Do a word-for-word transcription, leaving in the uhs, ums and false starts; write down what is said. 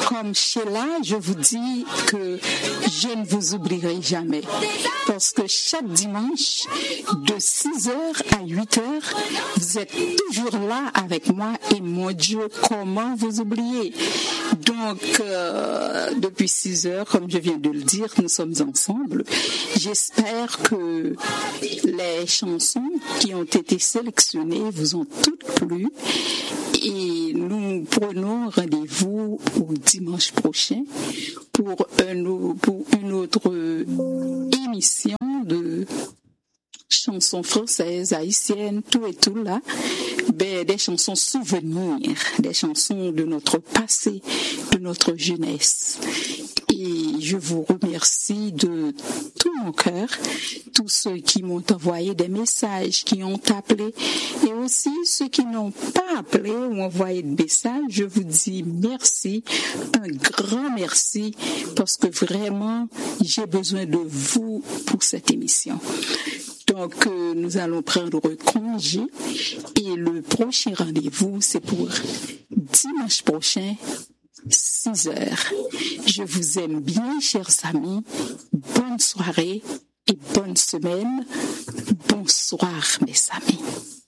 comme Sheila, je vous dis que je ne vous oublierai jamais. Parce que chaque dimanche, de six heures à huit heures, vous êtes toujours là avec moi et mon Dieu, comment vous oublier? Donc, euh, depuis six heures, comme je viens de le dire, nous sommes ensemble. J'espère que les chansons qui ont été sélectionnées vous ont toutes plu et nous prenons rendez-vous au dimanche prochain pour, un, pour une autre émission de chansons françaises, haïtiennes, tout et tout là, ben, des chansons souvenirs, des chansons de notre passé, de notre jeunesse. Et je vous remercie de tout mon cœur, tous ceux qui m'ont envoyé des messages, qui ont appelé, et aussi ceux qui n'ont pas appelé ou envoyé de messages. Je vous dis merci, un grand merci, parce que vraiment, j'ai besoin de vous pour cette émission. Donc, euh, nous allons prendre congé et le prochain rendez-vous, c'est pour dimanche prochain, six heures. Je vous aime bien, chers amis. Bonne soirée et bonne semaine. Bonsoir, mes amis.